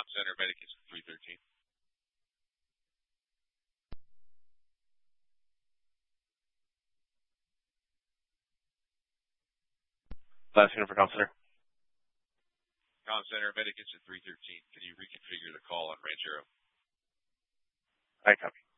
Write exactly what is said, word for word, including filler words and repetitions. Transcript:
Comm Center, Medicus three thirteen. Last unit for Comm Center. Comm Center, Medicus at three thirteen. Can you reconfigure the call on Ranchero? I copy.